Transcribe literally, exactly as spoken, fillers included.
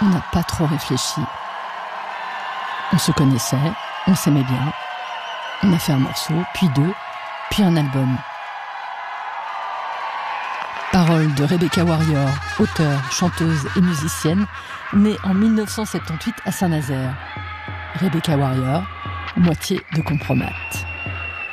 on n'a pas trop réfléchi. On se connaissait, on s'aimait bien. On a fait un morceau, puis deux, puis un album. Paroles de Rebecca Warrior, auteure, chanteuse et musicienne, née en mille neuf cent soixante-dix-huit à Saint-Nazaire. Rebecca Warrior, moitié de Compromat.